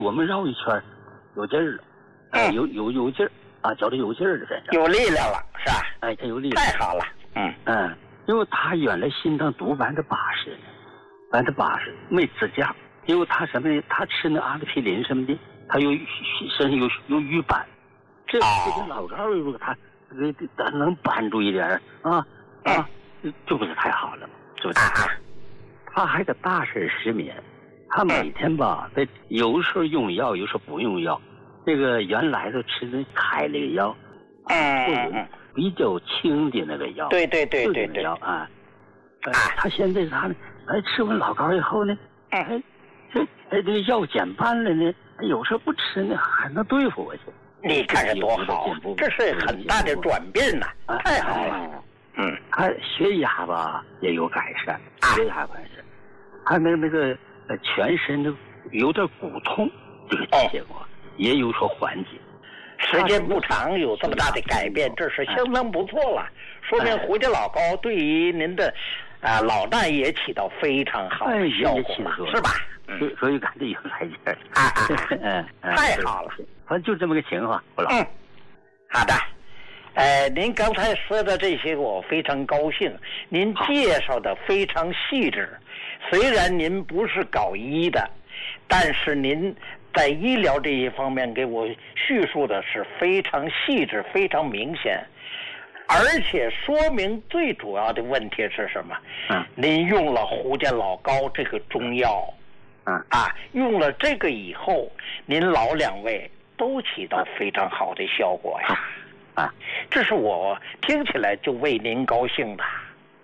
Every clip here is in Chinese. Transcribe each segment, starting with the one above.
我们绕一圈有劲儿了，有劲儿啊，觉得有劲儿了，在这有力量了，是吧？ 哎，他有力量， 太好了， 因为他原来心脏毒80%呢，80%没支架，因为他什么呢？他吃那阿司匹林什么的，他身上有瘀斑，这个老高如果他能帮助一点就不是太好了嘛，是不是？他还个大事失眠，他每天吧，有时候用药，有时候不用药。这个原来都吃那开那个药，比较轻的那个药， 对药啊。他现在他呢，吃完老高以后呢，这个药减半了呢，有时候不吃呢，还能对付我去。 你看是多好，这是很大的转变呐，太好了。 他血压吧也有改善，血压改善，他那个全身的有点骨痛，这个结果也有所缓解。 时间不长，有这么大的改变，这是相当不错了。说明胡家老高对于您的老大也起到非常好的效果了，是吧？ 所以赶紧有来劲儿太好了。 反正就这么个情况，胡老。 好的。您刚才说的这些我非常高兴，您介绍的非常细致。虽然您不是搞医的，但是您在医疗这一方面给我叙述的是非常细致，非常明显，而且说明最主要的问题是什么？您用了胡家老高这个中药，用了这个以后，您老2位都起到非常好的效果呀。这是我听起来就为您高兴的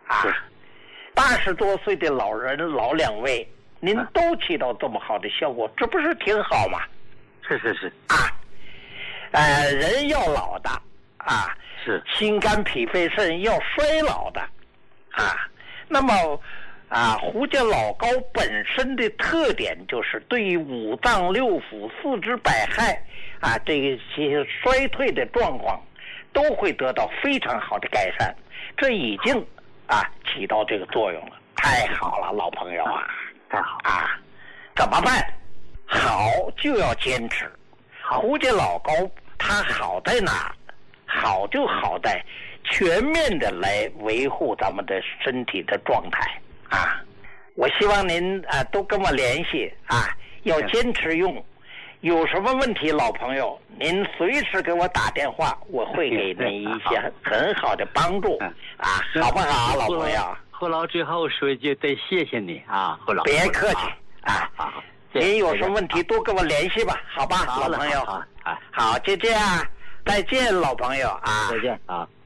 80多岁的老人，老2位，您都起到这么好的效果，这不是挺好吗？ 是人要老的是心肝脾肺肾要衰老的那么胡家老高本身的特点就是对于五脏六腑、四肢百骸这些衰退的状况都会得到非常好的改善，这已经起到这个作用了。太好了，老朋友太好怎么办？好就要坚持。胡家老高他好在哪？好就好在全面的来维护咱们的身体的状态我希望您都跟我联系要坚持用。有什么问题，老朋友，您随时给我打电话，我会给您一些很好的帮助好不好，老朋友？ 胡老最后说一句，得谢谢你胡老。 别客气好， 您有什么问题多跟我联系吧，好吧，老朋友。好，就这样，再见，老朋友再见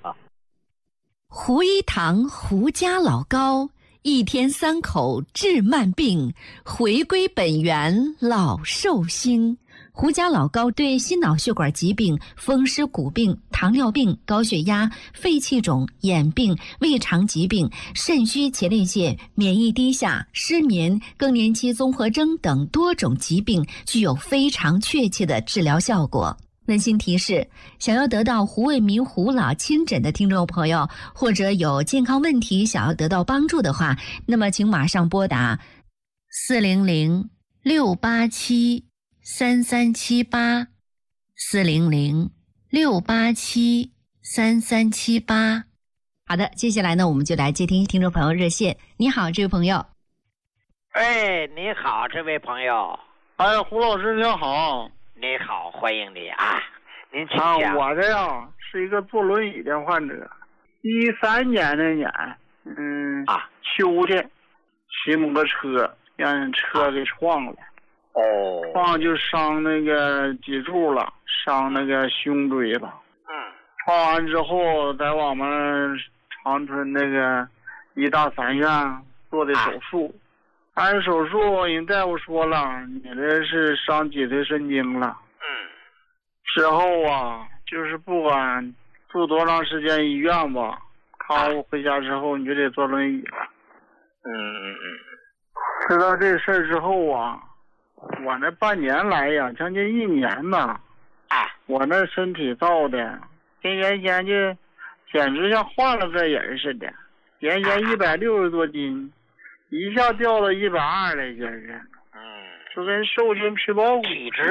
胡一堂胡家老高，1天3口治慢病，回归本源老寿星。胡家老高对心脑血管疾病、风湿骨病、糖尿病、高血压、肺气肿、眼病、胃肠疾病、肾虚前列腺、免疫低下、失眠、更年期综合征等多种疾病具有非常确切的治疗效果。温馨提示，想要得到胡卫民胡老亲诊的听众朋友，或者有健康问题想要得到帮助的话，那么请马上拨打400-687-3378 400-687-3378。好的，接下来呢，我们就来接听听众朋友热线。你好，这位朋友。 你好，这位朋友。 胡老师您好。 你好，欢迎你您请讲。 我这样是一个坐轮椅的患者，13年那年，秋天骑摩托车让人车给撞了，撞就伤那个脊柱了，伤那个胸椎了。撞完之后，在我们长春那个医大3院做的手术。按手术，人大夫说了，你这是伤脊髓神经了。之后就是不管住多长时间医院吧，康复回家之后你就得坐轮椅了。知道这事儿之后我那半年来呀，将近1年呐，我那身体造的跟原先就简直像换了个人似的，原先160多斤。一下掉到120来，就是。 就跟受精皮包骨体质